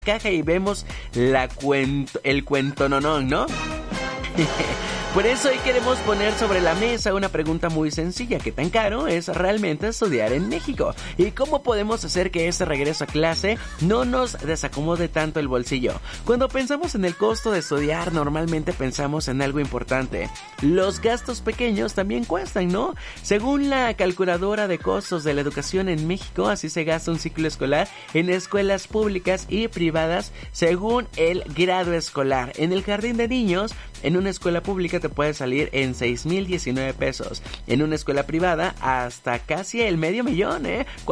caja y vemos el cuento ¿no? Por eso hoy queremos poner sobre la mesa una pregunta muy sencilla. ¿Qué tan caro es realmente estudiar en México? ¿Y cómo podemos hacer que este regreso a clase no nos desacomode tanto el bolsillo? Cuando pensamos en el costo de estudiar, normalmente pensamos en algo importante. Los gastos pequeños también cuestan, ¿no? Según la calculadora de costos de la educación en México, así se gasta un ciclo escolar en escuelas públicas y privadas según el grado escolar. En el jardín de niños, en una escuela pública te puede salir en 6,019 pesos. En una escuela privada hasta casi el medio millón,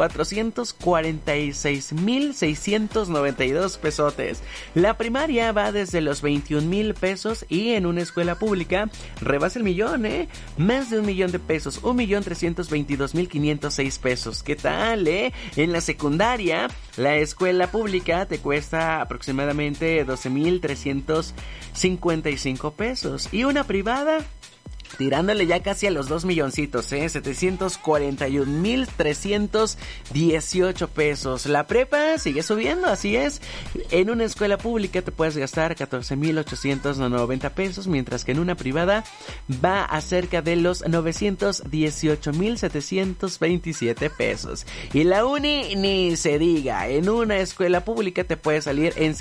446,692 pesotes. La primaria va desde los 21,000 pesos y en una escuela pública rebasa el millón, más de 1,000,000 de pesos, 1,322,506 pesos. ¿Qué tal, En la secundaria, la escuela pública te cuesta aproximadamente 12,355 pesos y una privada tirándole ya casi a los 2 milloncitos, 741,318 pesos. La prepa sigue subiendo, así es. En una escuela pública te puedes gastar 14,890 pesos, mientras que en una privada va a cerca de los 918,727 pesos. Y la uni ni se diga, en una escuela pública te puede salir en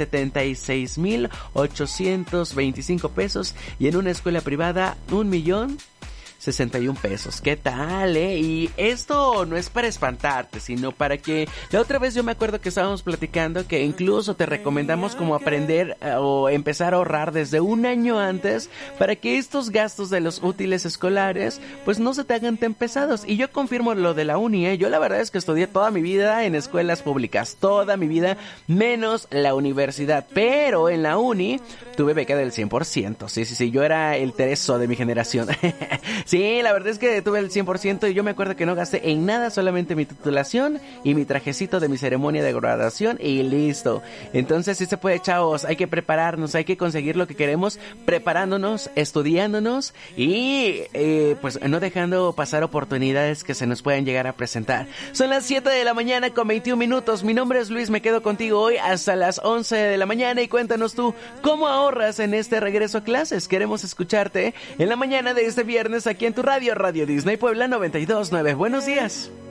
76,825 pesos y en una escuela privada 1,061 pesos. ¿Qué tal, Y esto no es para espantarte, sino para que... La otra vez yo me acuerdo que estábamos platicando que incluso te recomendamos como aprender o empezar a ahorrar desde un año antes para que estos gastos de los útiles escolares pues no se te hagan tan pesados. Y yo confirmo lo de la uni, Yo la verdad es que estudié toda mi vida en escuelas públicas, toda mi vida, menos la universidad. Pero en la uni tuve beca del 100%. Sí, yo era el Tereso de mi generación. Sí, la verdad es que tuve el 100% y yo me acuerdo que no gasté en nada, solamente mi titulación y mi trajecito de mi ceremonia de graduación y listo. Entonces sí se puede, chavos, hay que prepararnos, hay que conseguir lo que queremos, preparándonos, estudiándonos y pues no dejando pasar oportunidades que se nos puedan llegar a presentar. Son las 7 de la mañana con 21 minutos. Mi nombre es Luis, me quedo contigo hoy hasta las 11 de la mañana y cuéntanos tú, ¿cómo ahorras en este regreso a clases? Queremos escucharte en la mañana de este viernes aquí en tu radio, Radio Disney Puebla 92.9. Buenos días.